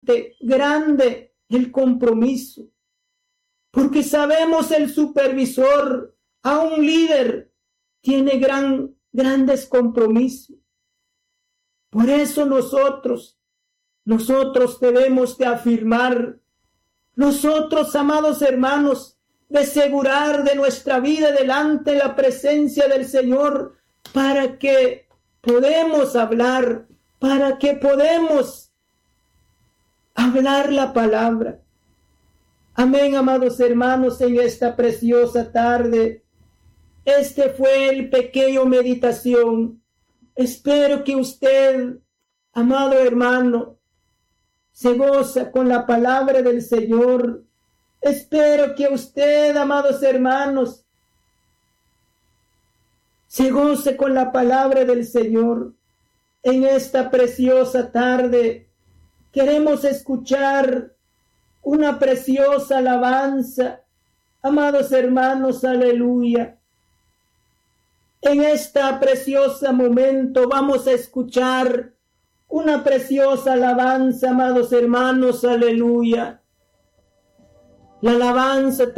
realmente grande el compromiso, porque sabemos el supervisor, a un líder, tiene grandes compromisos. Por eso nosotros debemos de afirmar, nosotros, amados hermanos, de asegurar de nuestra vida delante de la presencia del Señor, para que podemos hablar, para que podemos hablar la palabra. Amén, amados hermanos, en esta preciosa tarde. Este fue el pequeño meditación. Espero que usted, amado hermano, se goza con la palabra del Señor. Espero que usted, amados hermanos, se goce con la palabra del Señor. En esta preciosa tarde queremos escuchar una preciosa alabanza. Amados hermanos, aleluya. En esta preciosa momento vamos a escuchar una preciosa alabanza, amados hermanos, aleluya. La alabanza